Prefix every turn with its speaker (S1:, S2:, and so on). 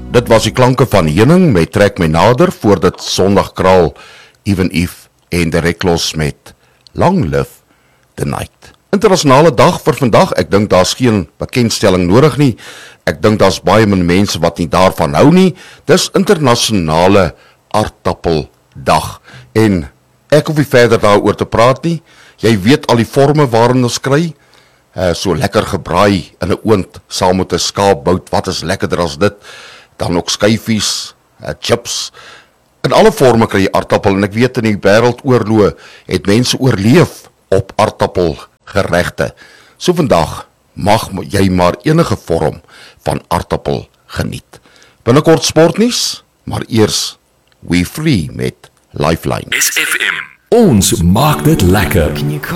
S1: Dit was die klanke van Heuning met Trek My Nader, voor dit Sondagkraal, Even If en The Reckless met Long Live the Night. Internasionale dag vir vandag, ek dink daar's geen bekendstelling nodig nie, ek dink daar's baie min mense wat nie daarvan hou nie, dis internasionale aardappeldag, en ek hoef nie verder daaroor te praat nie, jy weet al die vorme waarin ons kry, so lekker gebraai in 'n oond, saam met 'n skaapbout, wat is lekkerder as dit, dan ook skyfies, chips, in alle vorme kry jy aardappel, en ek weet in die wêreldoorloë het mense oorleef op aardappelgeregte. So vandag mag jy maar enige vorm van aardappel geniet. Binnekort sportnuus, maar eers We Free met Lifeline.
S2: SFM. Ons maak dit lekker.